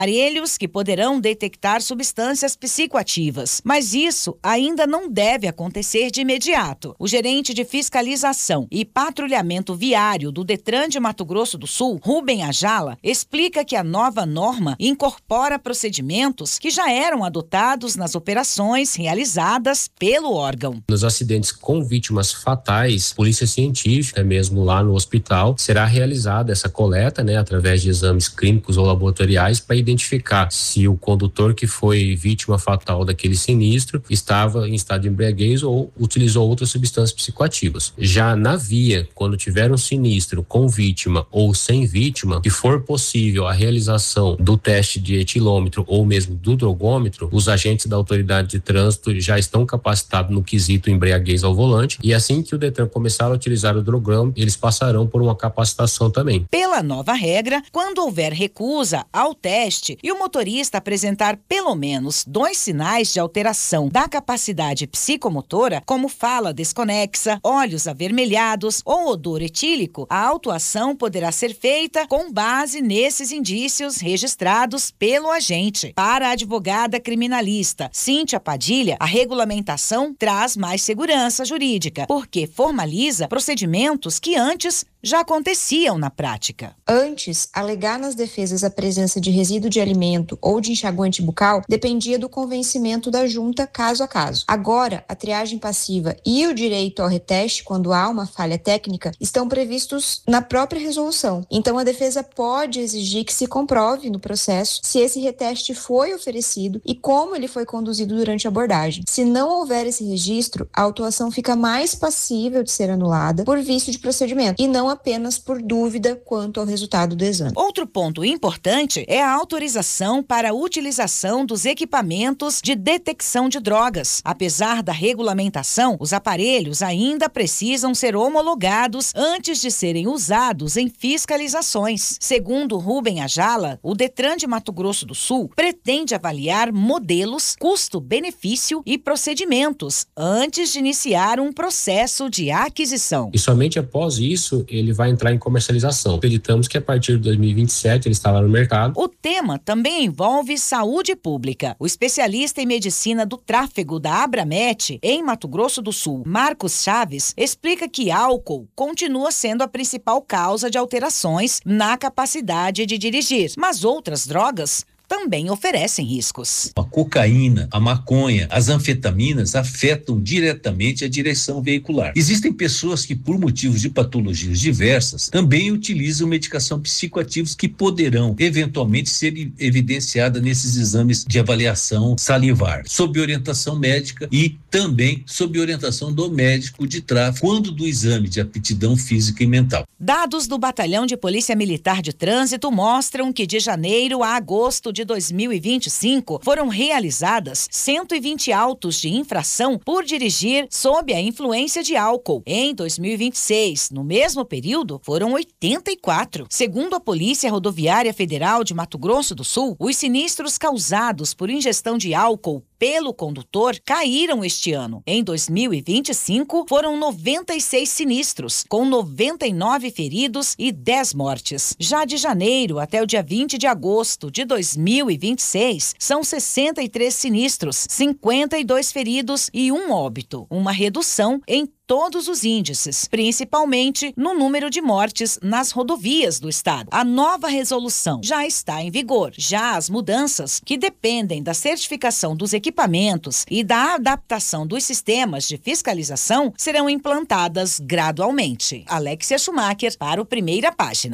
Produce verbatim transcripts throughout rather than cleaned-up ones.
aparelhos que poderão detectar substâncias psicoativas. Mas isso ainda não deve acontecer de imediato. O gerente de fiscalização e patrulhamento viário do Detran de Mato Grosso do Sul, Rubem Ajala, explica que a nova norma incorpora procedimentos que já eram adotados nas operações realizadas pelo órgão. Nos acidentes com vítimas fatais, polícia científica, mesmo lá no hospital, será realizada essa coleta, né, através de exames clínicos ou laboratoriais para identificar se o condutor que foi vítima fatal daquele sinistro estava em estado de embriaguez ou utilizou outras substâncias psicoativas. Já na via, quando tiver um sinistro com vítima ou sem vítima, que for possível a realização do teste de etilômetro ou mesmo do drogômetro, os agentes da autoridade de trânsito já estão capacitados no quesito embriaguez ao volante, e assim que o Detran começar a utilizar o drograma, eles passarão por uma capacitação também. Pela nova regra, quando houver recusa ao teste e o motorista apresentar pelo menos dois sinais de alteração da capacidade psicomotora, como fala desconexa, olhos avermelhados ou odor etílico, a autuação poderá ser feita com base nesses indícios registrados pelo agente. Para a advogada criminalista Cíntia Padilha, a regulamentação traz mais segurança jurídica, porque formaliza procedimentos que antes já aconteciam na prática. Antes, alegar nas defesas a presença de resíduo de alimento ou de enxaguante bucal dependia do convencimento da junta caso a caso. Agora, a triagem passiva e o direito ao reteste quando há uma falha técnica estão previstos na própria resolução. Então, a defesa pode exigir que se comprove no processo se esse reteste foi oferecido e como ele foi conduzido durante a abordagem. Se não houver esse registro, a autuação fica mais passível de ser anulada por vício de procedimento e não apenas por dúvida quanto ao resultado do exame. Outro ponto importante é a autorização para a utilização dos equipamentos de detecção de drogas. Apesar da regulamentação, os aparelhos ainda precisam ser homologados antes de serem usados em fiscalizações. Segundo Rubem Ajala, o Detran de Mato Grosso do Sul pretende avaliar modelos, custo-benefício e procedimentos antes de iniciar um processo de aquisição. E somente após isso, ele vai entrar em comercialização. Acreditamos que a partir de dois mil e vinte e sete ele estará no mercado. O tema também envolve saúde pública. O especialista em medicina do tráfego da Abramet, em Mato Grosso do Sul, Marcos Chaves, explica que álcool continua sendo a principal causa de alterações na capacidade de dirigir, mas outras drogas também oferecem riscos. A cocaína, a maconha, as anfetaminas afetam diretamente a direção veicular. Existem pessoas que, por motivos de patologias diversas, também utilizam medicação psicoativos que poderão, eventualmente, ser evidenciadas nesses exames de avaliação salivar, sob orientação médica e também sob orientação do médico de tráfego, quando do exame de aptidão física e mental. Dados do Batalhão de Polícia Militar de Trânsito mostram que de janeiro a agosto de dois mil e vinte e cinco foram realizadas cento e vinte autos de infração por dirigir sob a influência de álcool. Em dois mil e vinte e seis, no mesmo período, foram oitenta e quatro. Segundo a Polícia Rodoviária Federal de Mato Grosso do Sul, os sinistros causados por ingestão de álcool pelo condutor caíram este ano. Em dois mil e vinte e cinco, foram noventa e seis sinistros, com noventa e nove feridos e dez mortes. Já de janeiro até o dia vinte de agosto de dois mil e vinte e seis, são sessenta e três sinistros, cinquenta e dois feridos e um óbito, uma redução em todos os índices, principalmente no número de mortes nas rodovias do estado. A nova resolução já está em vigor. Já as mudanças, que dependem da certificação dos equipamentos e da adaptação dos sistemas de fiscalização, serão implantadas gradualmente. Alexia Schumacher para o Primeira Página.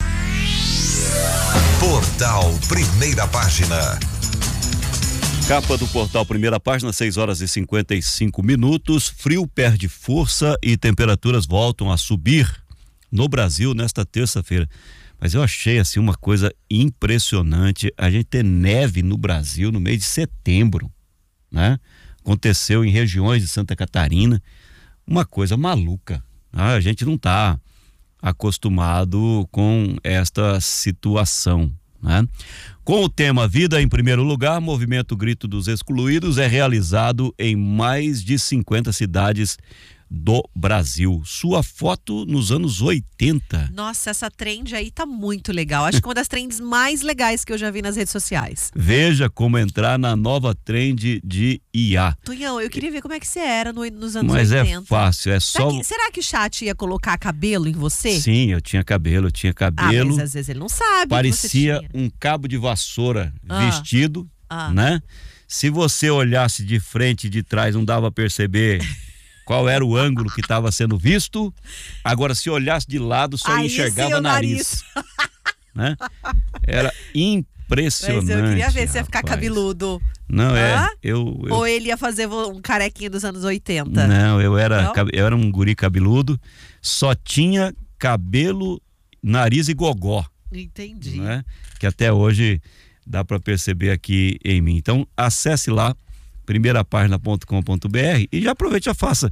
Portal Primeira Página. Capa do portal Primeira Página, seis horas e cinquenta e cinco minutos. Frio perde força e temperaturas voltam a subir no Brasil nesta terça-feira. Mas eu achei assim uma coisa impressionante, a gente ter neve no Brasil no mês de setembro, né? Aconteceu em regiões de Santa Catarina, uma coisa maluca. A gente não está acostumado com esta situação, né? Com o tema Vida em Primeiro Lugar, Movimento Grito dos Excluídos é realizado em mais de cinquenta cidades do Brasil. Sua foto nos anos oitenta. Nossa, essa trend aí tá muito legal. Acho que uma das trends mais legais que eu já vi nas redes sociais. Veja como entrar na nova trend de I A. Tonhão, eu queria ver como é que você era no, nos anos Mas oitenta. é fácil, é só... Será que, será que o chat ia colocar cabelo em você? Sim, eu tinha cabelo, eu tinha cabelo. Ah, mas às vezes ele não sabe. Parecia que você tinha. um cabo de vassoura Ah. vestido, Ah. né? Se você olhasse de frente e de trás, não dava a perceber qual era o ângulo que estava sendo visto. Agora, se olhasse de lado, só Aí enxergava sim, o nariz. Né? Era impressionante. Mas eu queria ver se ia ficar rapaz. cabeludo. Não, é. Hã? Eu, eu... Ou ele ia fazer um carequinho dos anos oitenta. Não, eu era, Não? eu era um guri cabeludo, só tinha cabelo, nariz e gogó. Entendi. Né? Que até hoje dá para perceber aqui em mim. Então, acesse lá, primeira página ponto com ponto b r, e já aproveite e já faça.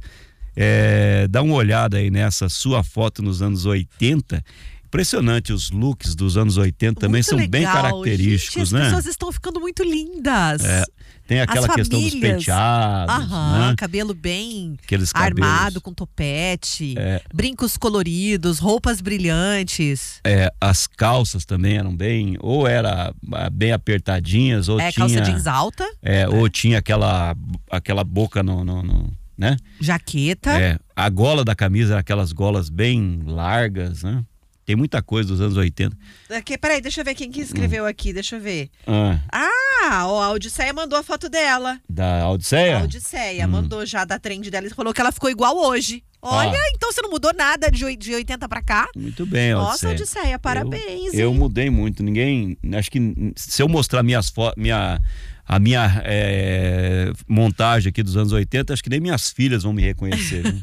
É, dá uma olhada aí nessa sua foto nos anos oitenta. Impressionante, os looks dos anos oitenta também Muito são legal. bem característicos, Gente, né? as pessoas estão ficando muito lindas. É, tem aquela As questão dos famílias. penteados, Aham, né? cabelo bem Aqueles cabelos. armado, com topete, É. brincos coloridos, roupas brilhantes. É, as calças também eram bem, ou era ah, bem apertadinhas, ou É, tinha, calça jeans alta, é, ou tinha aquela, aquela boca no, no, no- né? jaqueta. É, a gola da camisa era aquelas golas bem largas, né? Tem muita coisa dos anos oitenta. Aqui, peraí, deixa eu ver quem que escreveu aqui, deixa eu ver. Ah, Ah, ó, a Odisseia mandou a foto dela. da Odisseia? A Odisseia Hum. mandou já da trend dela e falou que ela ficou igual hoje. Olha, Ah. então você não mudou nada de oi- de oitenta pra cá? Muito bem, Nossa, Odisseia. Odisseia, parabéns, Eu, eu hein? mudei muito, ninguém, acho que se eu mostrar minhas fotos, minha, a minha é, montagem aqui dos anos oitenta, acho que nem minhas filhas vão me reconhecer. Né?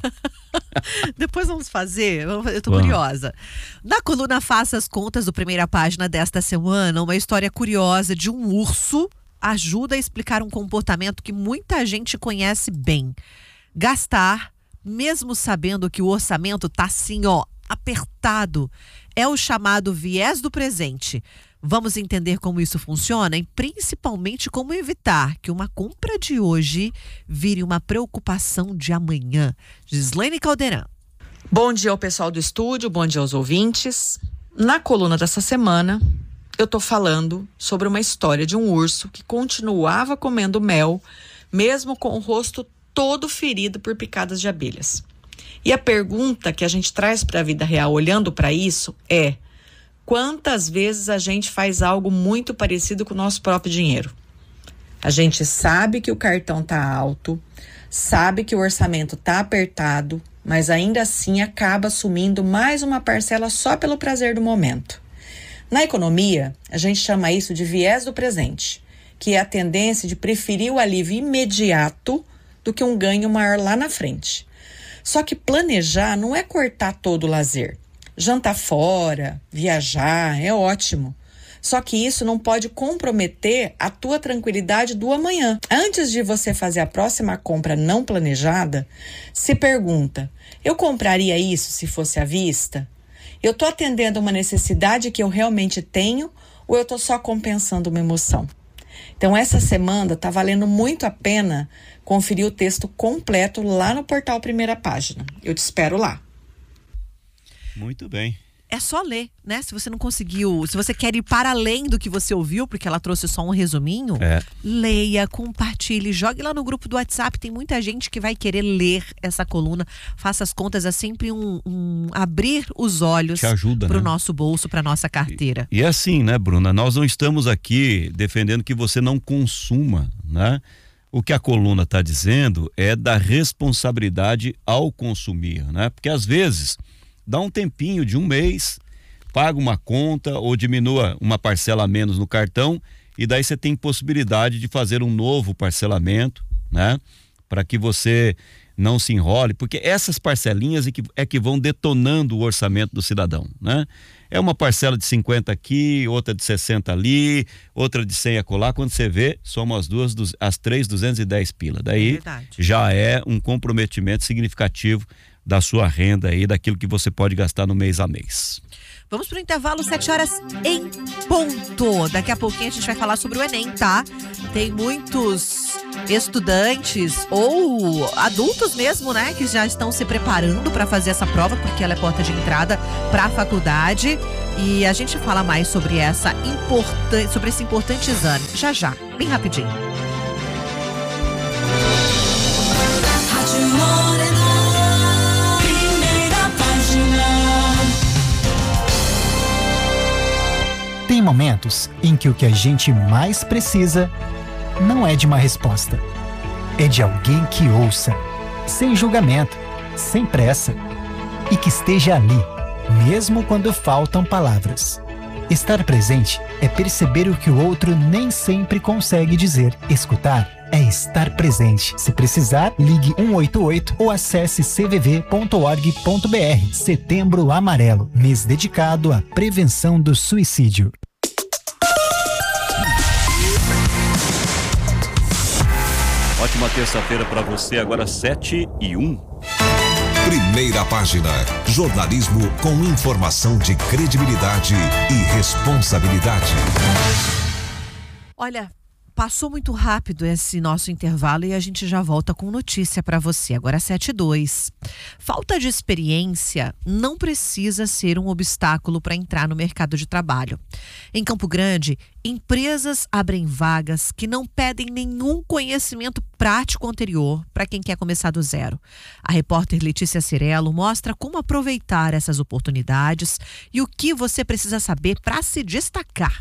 Depois vamos fazer, eu tô Vamos. curiosa. Na coluna Faça as Contas do Primeira Página desta semana, uma história curiosa de um urso ajuda a explicar um comportamento que muita gente conhece bem. Gastar, mesmo sabendo que o orçamento tá assim, ó, apertado, é o chamado viés do presente. Vamos entender como isso funciona e principalmente como evitar que uma compra de hoje vire uma preocupação de amanhã. Gislaine Caldeirão. Bom dia ao pessoal do estúdio, bom dia aos ouvintes. Na coluna dessa semana, eu tô falando sobre uma história de um urso que continuava comendo mel, mesmo com o rosto todo ferido por picadas de abelhas. E a pergunta que a gente traz para a vida real olhando para isso é: quantas vezes a gente faz algo muito parecido com o nosso próprio dinheiro? A gente sabe que o cartão tá alto, sabe que o orçamento tá apertado, mas ainda assim acaba assumindo mais uma parcela só pelo prazer do momento. Na economia, a gente chama isso de viés do presente, que é a tendência de preferir o alívio imediato do que um ganho maior lá na frente. Só que planejar não é cortar todo o lazer. Jantar fora, viajar, é ótimo. Só que isso não pode comprometer a tua tranquilidade do amanhã. Antes de você fazer a próxima compra não planejada, se pergunta: eu compraria isso se fosse à vista? Eu estou atendendo uma necessidade que eu realmente tenho ou eu estou só compensando uma emoção? Então, essa semana está valendo muito a pena conferir o texto completo lá no portal Primeira Página. Eu te espero lá. Muito bem. É só ler, né? Se você não conseguiu, se você quer ir para além do que você ouviu, porque ela trouxe só um resuminho, É. leia, compartilhe, jogue lá no grupo do WhatsApp. Tem muita gente que vai querer ler essa coluna. Faça as contas, é sempre um, um abrir os olhos Te ajuda, para o né? nosso bolso, para nossa carteira. E é assim, né, Bruna? Nós não estamos aqui defendendo que você não consuma, né? O que a coluna está dizendo é da responsabilidade ao consumir, né? Porque às vezes dá um tempinho de um mês, paga uma conta ou diminua uma parcela a menos no cartão e daí você tem possibilidade de fazer um novo parcelamento, né? Para que você não se enrole, porque essas parcelinhas é que, é que vão detonando o orçamento do cidadão, né? É uma parcela de cinquenta aqui, outra de sessenta ali, outra de cem acolá. Quando você vê, somam as duas, as três, duzentos e dez pila. Daí É verdade. já é um comprometimento significativo da sua renda aí, daquilo que você pode gastar no mês a mês. Vamos pro intervalo, sete horas em ponto. Daqui a pouquinho a gente vai falar sobre o Enem, tá? Tem muitos estudantes ou adultos mesmo, né, que já estão se preparando para fazer essa prova, porque ela é porta de entrada para a faculdade. E a gente fala mais sobre essa importante, sobre esse importante exame já já, bem rapidinho. Tem momentos em que o que a gente mais precisa não é de uma resposta. É de alguém que ouça, sem julgamento, sem pressa, e que esteja ali, mesmo quando faltam palavras. Estar presente é perceber o que o outro nem sempre consegue dizer. Escutar é estar presente. Se precisar, ligue um oito oito ou acesse c v v ponto org ponto b r. Setembro Amarelo, mês dedicado à prevenção do suicídio. Ótima terça-feira para você, agora sete e um. Primeira Página. Jornalismo com informação de credibilidade e responsabilidade. Olha, passou muito rápido esse nosso intervalo e a gente já volta com notícia para você. Agora sete e dois. Falta de experiência não precisa ser um obstáculo para entrar no mercado de trabalho. Em Campo Grande, empresas abrem vagas que não pedem nenhum conhecimento prático anterior para quem quer começar do zero. A repórter Letícia Cirello mostra como aproveitar essas oportunidades e o que você precisa saber para se destacar.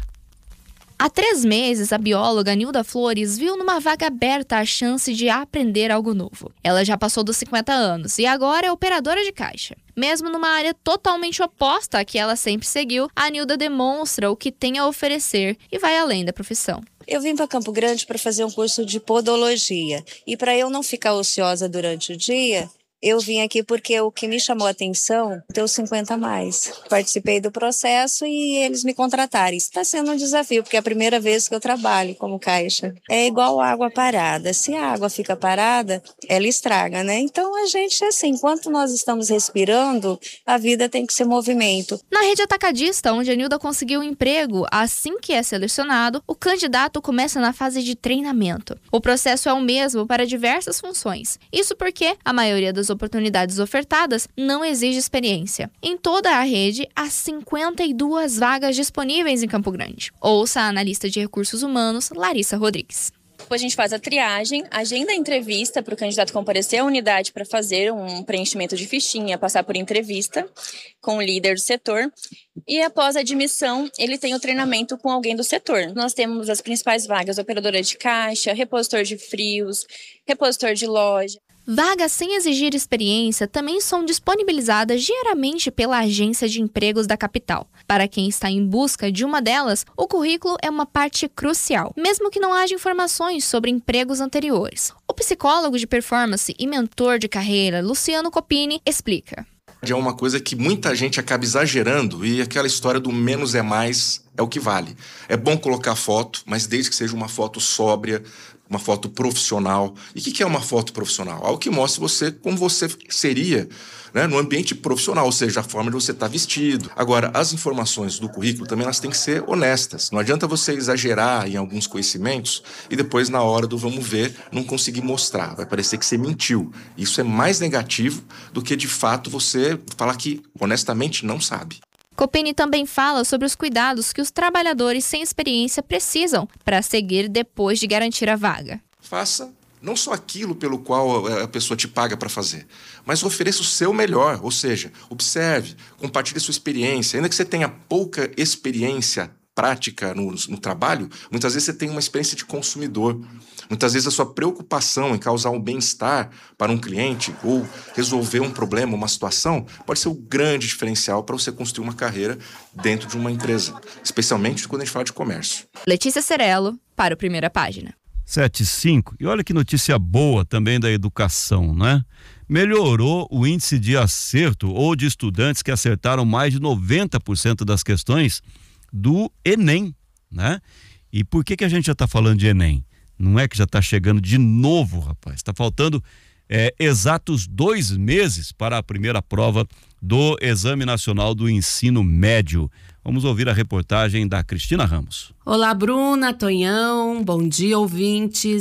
Há três meses, a bióloga Nilda Flores viu numa vaga aberta a chance de aprender algo novo. Ela já passou dos cinquenta anos e agora é operadora de caixa. Mesmo numa área totalmente oposta à que ela sempre seguiu, a Nilda demonstra o que tem a oferecer e vai além da profissão. Eu vim para Campo Grande para fazer um curso de podologia e para eu não ficar ociosa durante o dia, eu vim aqui porque o que me chamou a atenção deu cinquenta a mais. Participei do processo e eles me contrataram. Está sendo um desafio, porque é a primeira vez que eu trabalho como caixa. É igual água parada. Se a água fica parada, ela estraga, né? Então a gente, assim, enquanto nós estamos respirando, a vida tem que ser movimento. Na rede atacadista, onde a Nilda conseguiu um emprego, assim que é selecionado, o candidato começa na fase de treinamento. O processo é o mesmo para diversas funções. Isso porque a maioria das oportunidades ofertadas não exige experiência. Em toda a rede, há cinquenta e duas vagas disponíveis em Campo Grande. Ouça a analista de recursos humanos, Larissa Rodrigues. Depois a gente faz a triagem, agenda a entrevista para o candidato comparecer à unidade para fazer um preenchimento de fichinha, passar por entrevista com o líder do setor. E após a admissão, ele tem o treinamento com alguém do setor. Nós temos as principais vagas: operadora de caixa, repositor de frios, repositor de loja. Vagas sem exigir experiência também são disponibilizadas diariamente pela Agência de Empregos da capital. Para quem está em busca de uma delas, o currículo é uma parte crucial, mesmo que não haja informações sobre empregos anteriores. O psicólogo de performance e mentor de carreira, Luciano Copini, explica. É uma coisa que muita gente acaba exagerando e aquela história do menos é mais é o que vale. É bom colocar foto, mas desde que seja uma foto sóbria, uma foto profissional. E o que é uma foto profissional? Algo que mostre você como você seria, né, no ambiente profissional, ou seja, a forma de você estar vestido. Agora, as informações do currículo também elas têm que ser honestas. Não adianta você exagerar em alguns conhecimentos e depois, na hora do vamos ver, não conseguir mostrar. Vai parecer que você mentiu. Isso é mais negativo do que, de fato, você falar que, honestamente, não sabe. Copini também fala sobre os cuidados que os trabalhadores sem experiência precisam para seguir depois de garantir a vaga. Faça não só aquilo pelo qual a pessoa te paga para fazer, mas ofereça o seu melhor, ou seja, observe, compartilhe a sua experiência. Ainda que você tenha pouca experiência prática no, no trabalho, muitas vezes você tem uma experiência de consumidor. Muitas vezes a sua preocupação em causar um bem-estar para um cliente ou resolver um problema, uma situação, pode ser o grande diferencial para você construir uma carreira dentro de uma empresa, especialmente quando a gente fala de comércio. Letícia Cirello, para o Primeira Página. sete e cinco. E olha que notícia boa também da educação, né? Melhorou o índice de acerto ou de estudantes que acertaram mais de noventa por cento das questões do Enem, né? E por que que a gente já está falando de Enem? Não é que já está chegando de novo, rapaz. Está faltando é, exatos dois meses para a primeira prova do Exame Nacional do Ensino Médio. Vamos ouvir a reportagem da Cristina Ramos. Olá, Bruna, Tonhão, bom dia, ouvintes.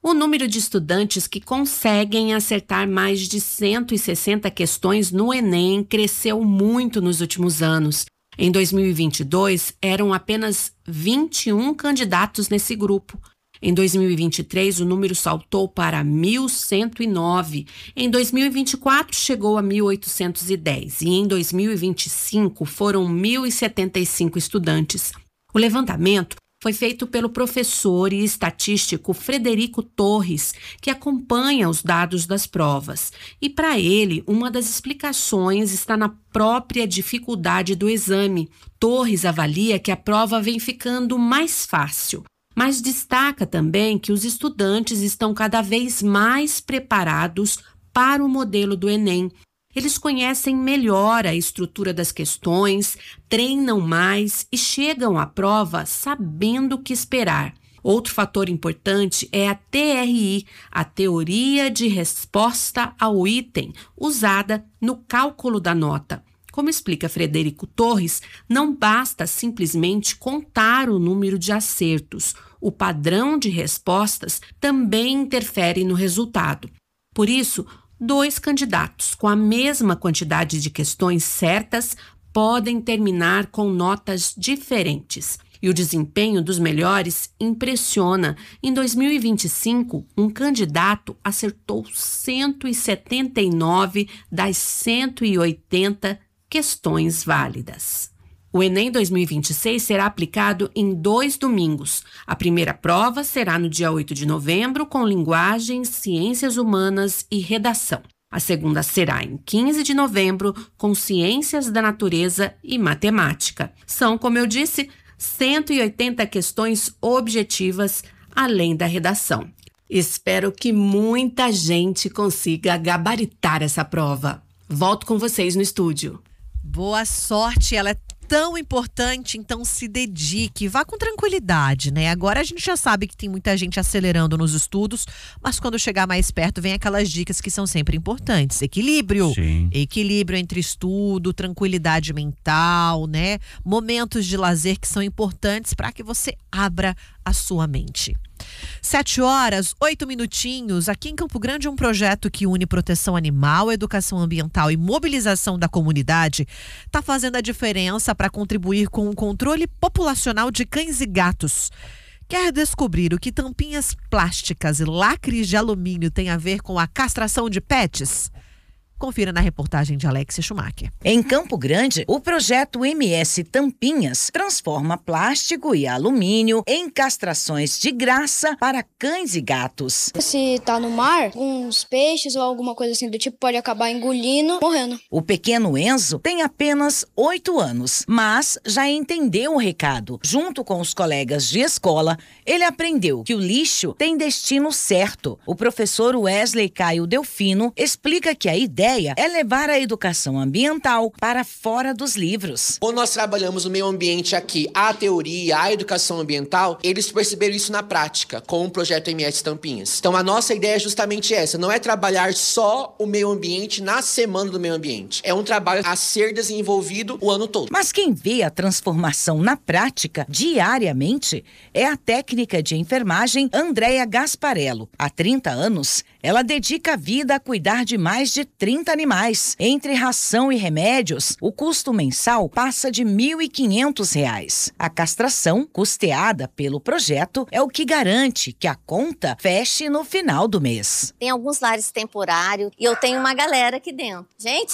O número de estudantes que conseguem acertar mais de cento e sessenta questões no Enem cresceu muito nos últimos anos. Em dois mil e vinte e dois, eram apenas vinte e um candidatos nesse grupo. Em dois mil e vinte e três, o número saltou para mil cento e nove. Em dois mil e vinte e quatro, chegou a mil oitocentos e dez. E em dois mil e vinte e cinco, foram mil e setenta e cinco estudantes. O levantamento foi feito pelo professor e estatístico Frederico Torres, que acompanha os dados das provas. E para ele, uma das explicações está na própria dificuldade do exame. Torres avalia que a prova vem ficando mais fácil, mas destaca também que os estudantes estão cada vez mais preparados para o modelo do Enem. Eles conhecem melhor a estrutura das questões, treinam mais e chegam à prova sabendo o que esperar. Outro fator importante é a T R I, a Teoria de Resposta ao Item, usada no cálculo da nota. Como explica Frederico Torres, não basta simplesmente contar o número de acertos. O padrão de respostas também interfere no resultado. Por isso, dois candidatos com a mesma quantidade de questões certas podem terminar com notas diferentes. E o desempenho dos melhores impressiona. Em dois mil e vinte e cinco, um candidato acertou cento e setenta e nove das cento e oitenta questões válidas. O Enem dois mil e vinte e seis será aplicado em dois domingos. A primeira prova será no dia oito de novembro, com linguagem, ciências humanas e redação. A segunda será em quinze de novembro, com ciências da natureza e matemática. São, como eu disse, cento e oitenta questões objetivas, além da redação. Espero que muita gente consiga gabaritar essa prova. Volto com vocês no estúdio. Boa sorte, ela é tão importante, então se dedique, vá com tranquilidade, né? Agora a gente já sabe que tem muita gente acelerando nos estudos, mas quando chegar mais perto vem aquelas dicas que são sempre importantes. Equilíbrio, Sim. equilíbrio entre estudo, tranquilidade mental, né? Momentos de lazer que são importantes para que você abra a sua mente. Sete horas, oito minutinhos. Aqui em Campo Grande, um projeto que une proteção animal, educação ambiental e mobilização da comunidade está fazendo a diferença para contribuir com o controle populacional de cães e gatos. Quer descobrir o que tampinhas plásticas e lacres de alumínio têm a ver com a castração de pets? Confira na reportagem de Alexia Schumacher. Em Campo Grande, o projeto M S Tampinhas transforma plástico e alumínio em castrações de graça para cães e gatos. Se tá no mar, uns peixes ou alguma coisa assim do tipo pode acabar engolindo, morrendo. O pequeno Enzo tem apenas oito anos, mas já entendeu o recado. Junto com os colegas de escola, ele aprendeu que o lixo tem destino certo. O professor Wesley Caio Delfino explica que a ideia é levar a educação ambiental para fora dos livros. Quando nós trabalhamos no meio ambiente aqui, a teoria, a educação ambiental, eles perceberam isso na prática, com o projeto M S Tampinhas. Então a nossa ideia é justamente essa, não é trabalhar só o meio ambiente na semana do meio ambiente. É um trabalho a ser desenvolvido o ano todo. Mas quem vê a transformação na prática, diariamente, é a técnica de enfermagem Andréia Gasparello. Há trinta anos, ela dedica a vida a cuidar de mais de trinta animais. Entre ração e remédios, o custo mensal passa de mil e quinhentos reais. A castração, custeada pelo projeto, é o que garante que a conta feche no final do mês. Tem alguns lares temporários e eu tenho uma galera aqui dentro. Gente,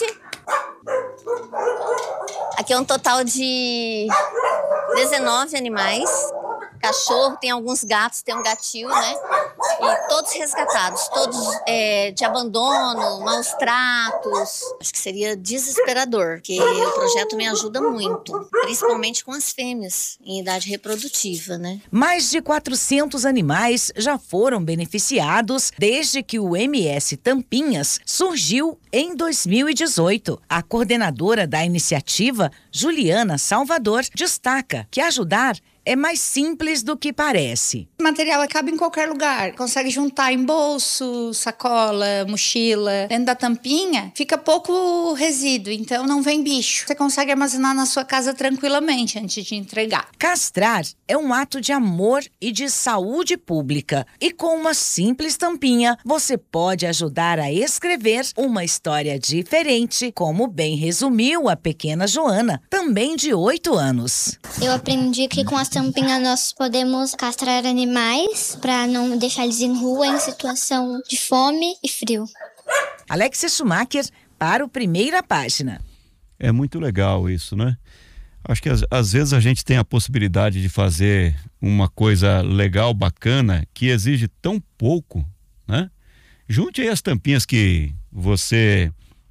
aqui é um total de dezenove animais. Cachorro, tem alguns gatos, tem um gatil, né? E todos resgatados, todos é, de abandono, maus tratos. Acho que seria desesperador, porque o projeto me ajuda muito, principalmente com as fêmeas em idade reprodutiva, né? Mais de quatrocentos animais já foram beneficiados desde que o M S Tampinhas surgiu em dois mil e dezoito. A coordenadora da iniciativa, Juliana Salvador, destaca que ajudar é mais simples do que parece. O material cabe em qualquer lugar. Consegue juntar em bolso, sacola, mochila. Dentro da tampinha fica pouco resíduo, então não vem bicho. Você consegue armazenar na sua casa tranquilamente antes de entregar. Castrar é um ato de amor e de saúde pública. E com uma simples tampinha, você pode ajudar a escrever uma história diferente, como bem resumiu a pequena Joana, também de oito anos. Eu aprendi que com as tampinhas nós podemos castrar animais para não deixar eles em rua em situação de fome e frio. Alexia Schumacher para o Primeira Página. É muito legal isso, né? Acho que às, às vezes a gente tem a possibilidade de fazer uma coisa legal, bacana, que exige tão pouco, né? Junte aí as tampinhas que você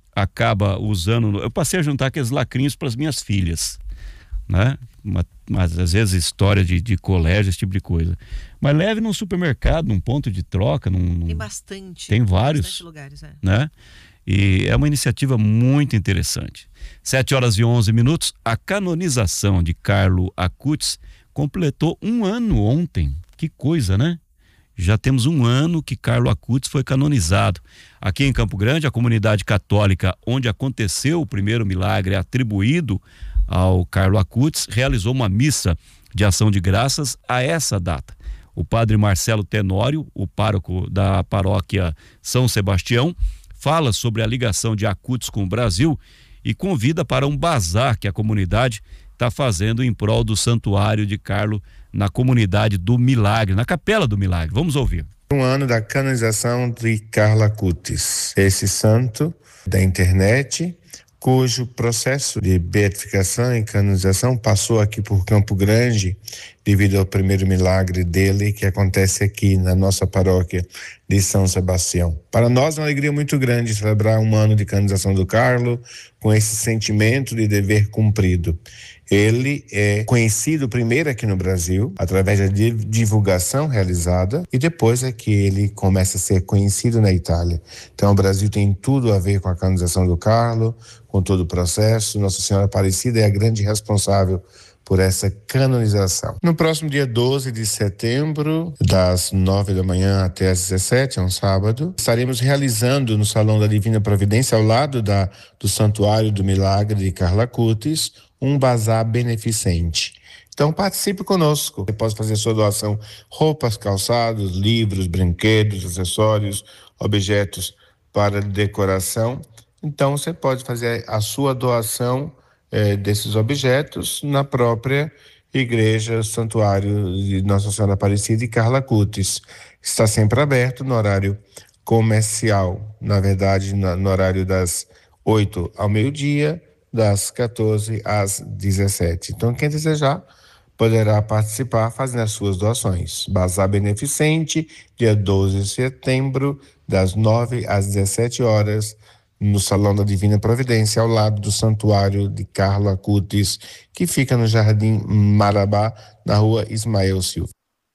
acaba usando. Eu passei a juntar aqueles lacrinhos para as minhas filhas, né? Uma, mas às vezes história de, de colégio, esse tipo de coisa. Mas leve num supermercado, num ponto de troca. Num, tem bastante. Tem vários. Bastante lugares, é. Né? E é uma iniciativa muito interessante. sete horas e onze minutos. A canonização de Carlo Acutis completou um ano ontem. Que coisa, né? Já temos um ano que Carlo Acutis foi canonizado. Aqui em Campo Grande, a comunidade católica onde aconteceu o primeiro milagre atribuído ao Carlo Acutis realizou uma missa de ação de graças a essa data. O padre Marcelo Tenório, o pároco da paróquia São Sebastião, fala sobre a ligação de Acutis com o Brasil e convida para um bazar que a comunidade está fazendo em prol do santuário de Carlo na comunidade do Milagre, na Capela do Milagre. Vamos ouvir. Um ano da canonização de Carlo Acutis, esse santo da internet, cujo processo de beatificação e canonização passou aqui por Campo Grande devido ao primeiro milagre dele que acontece aqui na nossa paróquia de São Sebastião. Para nós é uma alegria muito grande celebrar um ano de canonização do Carlo com esse sentimento de dever cumprido. Ele é conhecido primeiro aqui no Brasil, através da divulgação realizada, e depois é que ele começa a ser conhecido na Itália. Então o Brasil tem tudo a ver com a canonização do Carlo, com todo o processo. Nossa Senhora Aparecida é a grande responsável por essa canonização. No próximo dia doze de setembro, das nove da manhã até as dezessete, é um sábado, estaremos realizando no Salão da Divina Providência, ao lado da, do Santuário do Milagre de Carlo Acutis, um bazar beneficente. Então participe conosco. Você pode fazer sua doação, roupas, calçados, livros, brinquedos, acessórios, objetos para decoração. Então você pode fazer a sua doação eh, desses objetos na própria igreja, santuário de Nossa Senhora Aparecida e Carlo Acutis. Está sempre aberto no horário comercial, na verdade no, no horário das oito ao meio-dia, das quatorze às dezessete. Então, quem desejar poderá participar fazendo as suas doações. Bazar Beneficente, dia doze de setembro, das nove às dezessete horas, no Salão da Divina Providência, ao lado do Santuário de Carlo Acutis, que fica no Jardim Marabá, na rua Ismael Silva.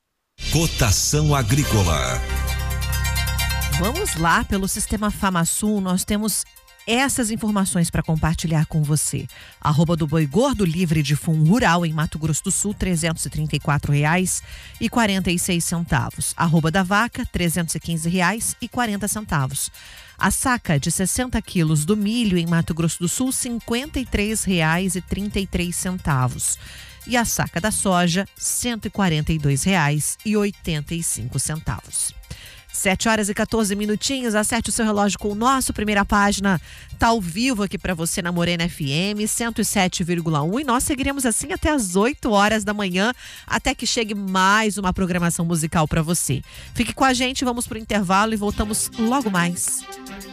Cotação agrícola. Vamos lá, pelo Sistema FamaSul, nós temos essas informações para compartilhar com você. Arroba do boi gordo livre de fundo rural em Mato Grosso do Sul, trezentos e trinta e quatro reais e quarenta e seis centavos. Arroba da vaca, trezentos e quinze reais e quarenta centavos. A saca de sessenta quilos do milho em Mato Grosso do Sul, cinquenta e três reais e trinta e três centavos. E a saca da soja, cento e quarenta e dois reais e oitenta e cinco centavos. sete horas e quatorze minutinhos, acerte o seu relógio com o nosso Primeira Página. Tá ao vivo aqui para você na Morena F M cento e sete vírgula um e nós seguiremos assim até as oito horas da manhã, até que chegue mais uma programação musical para você. Fique com a gente, vamos pro intervalo e voltamos logo mais.